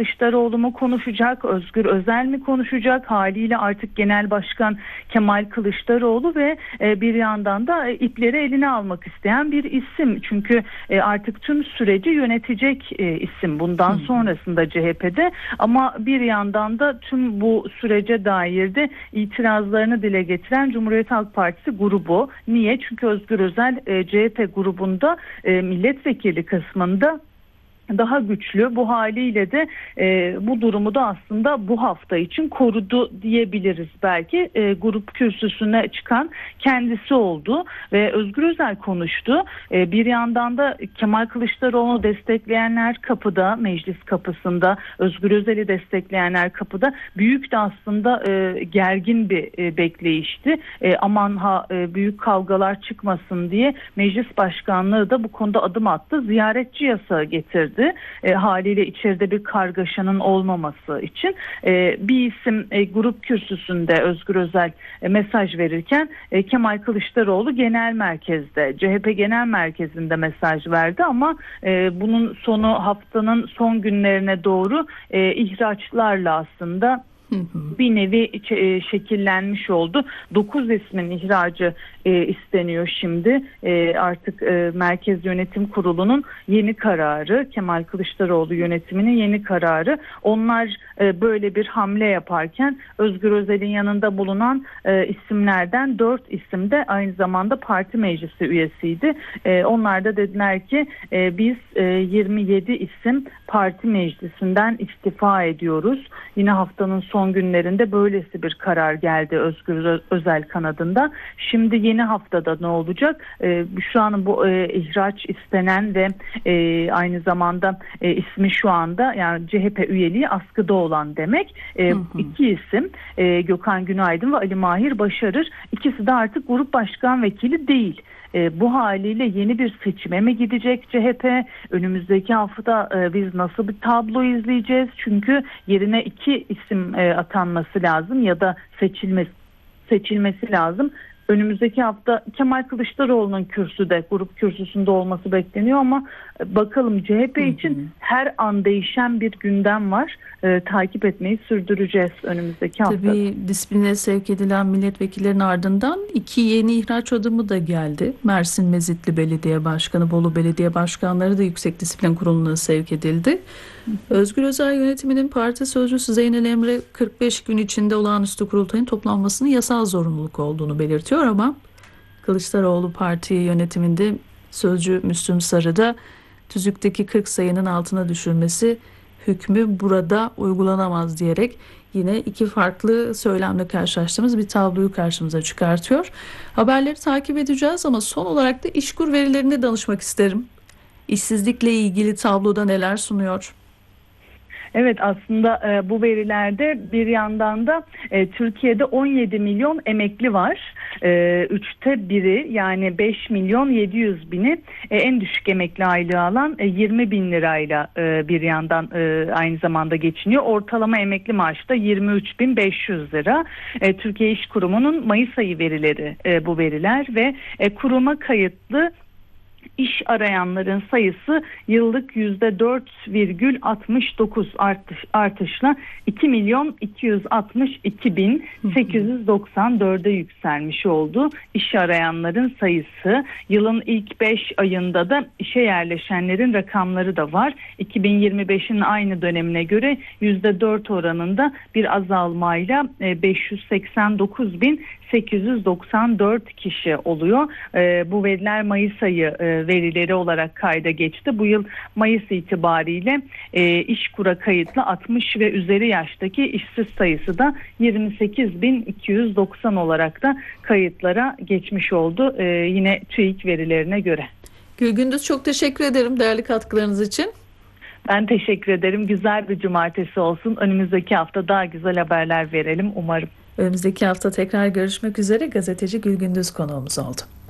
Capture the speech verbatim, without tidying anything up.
Kılıçdaroğlu mu konuşacak, Özgür Özel mi konuşacak? Haliyle artık Genel Başkan Kemal Kılıçdaroğlu ve e, bir yandan da e, ipleri eline almak isteyen bir isim. Çünkü e, artık tüm süreci yönetecek e, isim bundan Hı. sonrasında C H P'de, ama bir yandan da tüm bu sürece dair de itirazlarını dile getiren Cumhuriyet Halk Partisi grubu. Niye? Çünkü Özgür Özel e, C H P grubunda e, milletvekili kısmında daha güçlü. Bu haliyle de e, bu durumu da aslında bu hafta için korudu diyebiliriz belki. E, grup kürsüsüne çıkan kendisi oldu ve Özgür Özel konuştu. E, bir yandan da Kemal Kılıçdaroğlu'nu destekleyenler kapıda, meclis kapısında, Özgür Özel'i destekleyenler kapıda. Büyük de aslında e, gergin bir e, bekleyişti. E, aman ha e, büyük kavgalar çıkmasın diye meclis başkanlığı da bu konuda adım attı. Ziyaretçi yasağı getirdi. E, haliyle içeride bir kargaşanın olmaması için e, bir isim e, grup kürsüsünde Özgür Özel e, mesaj verirken e, Kemal Kılıçdaroğlu genel merkezde, C H P genel merkezinde mesaj verdi, ama e, bunun sonu haftanın son günlerine doğru e, ihraçlarla aslında bir nevi şekillenmiş oldu. dokuz ismin ihracı e, isteniyor şimdi. E, artık e, Merkez Yönetim Kurulu'nun yeni kararı, Kemal Kılıçdaroğlu yönetiminin yeni kararı. Onlar e, böyle bir hamle yaparken Özgür Özel'in yanında bulunan e, isimlerden dört isim de aynı zamanda parti meclisi üyesiydi. E, onlar da dediler ki e, biz e, yirmi yedi isim parti meclisinden istifa ediyoruz. Yine haftanın son günlerinde böylesi bir karar geldi Özgür Özel kanadında. Şimdi yeni haftada ne olacak? Ee, şu an bu e, ihraç istenen ve e, aynı zamanda e, ismi şu anda, yani C H P üyeliği askıda olan demek. E, hı hı. İki isim e, Gökhan Günaydın ve Ali Mahir Başarır. İkisi de artık grup başkan vekili değil. E, bu haliyle yeni bir seçime mi gidecek C H P? Önümüzdeki hafta e, biz nasıl bir tablo izleyeceğiz? Çünkü yerine iki isim e, atanması lazım ya da seçilmesi seçilmesi lazım. Önümüzdeki hafta Kemal Kılıçdaroğlu'nun kürsüde, grup kürsüsünde olması bekleniyor, ama bakalım C H P için her an değişen bir gündem var. E, takip etmeyi sürdüreceğiz önümüzdeki hafta. Tabii disipline sevk edilen milletvekillerinin ardından iki yeni ihraç adımı da geldi. Mersin Mezitli Belediye Başkanı, Bolu Belediye Başkanları da Yüksek Disiplin Kurulu'na sevk edildi. Özgür Özel yönetiminin parti sözcüsü Zeynel Emre kırk beş gün içinde olağanüstü kurultayın toplanmasının yasal zorunluluk olduğunu belirtiyor, ama Kılıçdaroğlu parti yönetiminde sözcü Müslüm Sarı da tüzükteki kırk sayının altına düşürmesi hükmü burada uygulanamaz diyerek yine iki farklı söylemle karşılaştığımız bir tabloyu karşımıza çıkartıyor. Haberleri takip edeceğiz, ama son olarak da İşkur verilerine danışmak isterim. İşsizlikle ilgili tabloda neler sunuyor? Evet, aslında e, bu verilerde bir yandan da e, Türkiye'de on yedi milyon emekli var. E, üçte biri, yani beş milyon yedi yüz bini e, en düşük emekli aylığı alan e, yirmi bin lirayla e, bir yandan e, aynı zamanda geçiniyor. Ortalama emekli maaşı da yirmi üç bin beş yüz lira. E, Türkiye İş Kurumu'nun Mayıs ayı verileri e, bu veriler ve e, kuruma kayıtlı İş arayanların sayısı yıllık yüzde dört virgül altmış dokuz artış, artışla iki milyon iki yüz altmış iki bin sekiz yüz doksan dörde yükselmiş oldu. İş arayanların sayısı, yılın ilk beş ayında da işe yerleşenlerin rakamları da var. iki bin yirmi beşin aynı dönemine göre yüzde dört oranında bir azalmayla beş yüz seksen dokuz bin sekiz yüz doksan dört kişi oluyor. E, bu veriler Mayıs ayı e, verileri olarak kayda geçti. Bu yıl Mayıs itibariyle e, İşkur'a kayıtlı altmış ve üzeri yaştaki işsiz sayısı da yirmi sekiz bin iki yüz doksan olarak da kayıtlara geçmiş oldu. E, yine TÜİK verilerine göre. Gülgündüz, çok teşekkür ederim değerli katkılarınız için. Ben teşekkür ederim. Güzel bir cumartesi olsun. Önümüzdeki hafta daha güzel haberler verelim umarım. Önümüzdeki hafta tekrar görüşmek üzere. Gazeteci Gülgündüz konuğumuz oldu.